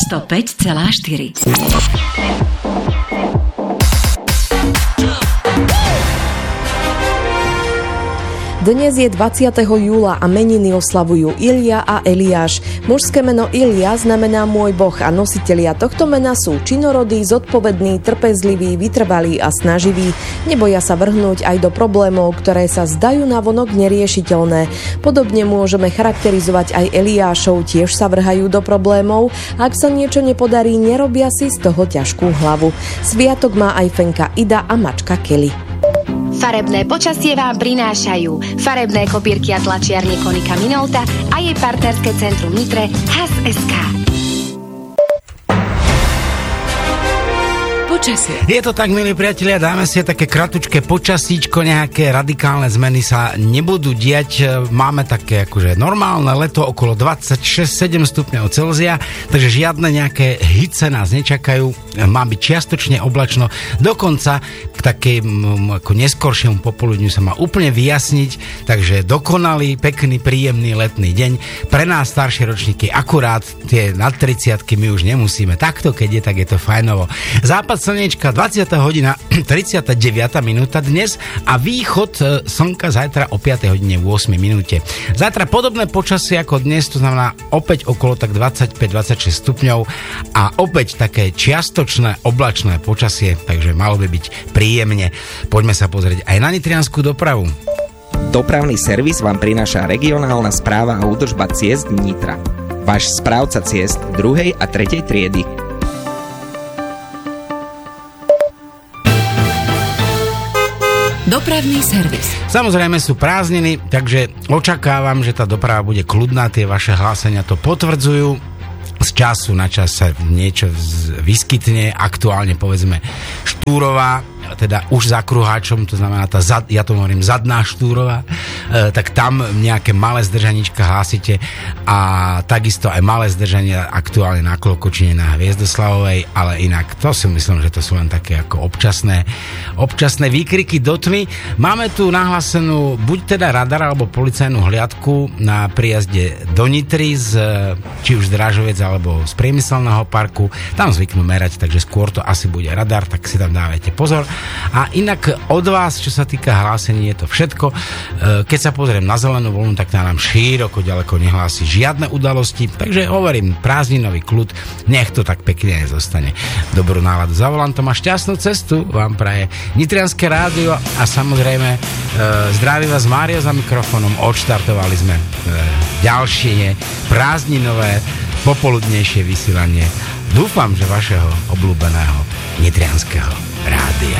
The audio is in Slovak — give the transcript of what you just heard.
105,4. Dnes je 20. júla a meniny oslavujú Ilia a Eliáš. Mužské meno Ilia znamená môj boh a nositelia tohto mena sú činorodí, zodpovední, trpezliví, vytrvalí a snaživí. Neboja sa vrhnúť aj do problémov, ktoré sa zdajú navonok neriešiteľné. Podobne môžeme charakterizovať aj Eliášov, tiež sa vrhajú do problémov. Ak sa niečo nepodarí, nerobia si z toho ťažkú hlavu. Sviatok má aj fenka Ida a mačka Kelly. Farebné počasie vám prinášajú farebné kopírky a tlačiarne Konika Minolta a jej partnerské centrum Nitre HAS.sk. Počasie. Je to tak, milí priatelia, dáme si také kratučké počasíčko, nejaké radikálne zmeny sa nebudú diať. Máme také akože normálne leto okolo 26-7 stupňov Celzia, takže žiadne nejaké hice nás nečakajú. Má byť čiastočne oblačno. Dokonca k takému ako neskoršiemu popoludňu sa má úplne vyjasniť, takže dokonalý, pekný, príjemný letný deň. Pre nás staršie ročníky akurát tie nad 30-ky my už nemusíme. Takto, keď je, tak je to fajnovo. Západ slniečka 20. hodina 39. minúta dnes a východ slnka zajtra o 5. hodine 8 minúte. Zajtra podobné počasie ako dnes, to znamená opäť okolo tak 25-26 stupňov a opäť také čiastočné oblačné počasie, takže malo by byť príjemne. Poďme sa pozrieť aj na nitriansku dopravu. Dopravný servis vám prináša regionálna správa a údržba ciest Nitra. Váš správca ciest 2. a 3. triedy. Dopravný servis. Samozrejme sú prázdniny, takže očakávam, že tá doprava bude kľudná, tie vaše hlásenia to potvrdzujú. Z času na čas sa niečo vyskytne, aktuálne povedzme Štúrová, teda už za Kruháčom, to znamená ja to hovorím zadná Štúrová, tak tam nejaké malé zdržanička hlásite a takisto aj malé zdržania aktuálne na Klokočine na Hviezdoslavovej, ale inak to si myslím, že to sú len také ako občasné výkriky do tmy. Máme tu nahlásenú buď teda radar alebo policajnú hliadku na príjazde do Nitry či už z Drážoviec alebo z priemyselného parku. Tam zvyknú merať, takže skôr to asi bude radar, tak si tam dávajte pozor. A inak od vás, čo sa týka hlásení, je to všetko. Keď sa pozriem na zelenú voľnu, tak nám široko ďaleko nehlási žiadne udalosti, takže hovorím, prázdninový kľud, nech to tak pekne aj zostane. Dobrú náladu za volantom a šťastnú cestu vám praje Nitrianske rádio a samozrejme zdraví vás Mário za mikrofónom. Odštartovali sme ďalšie prázdninové popoludnejšie vysielanie. Dúfam, že vašeho obľúbeného nitrianskeho rádia.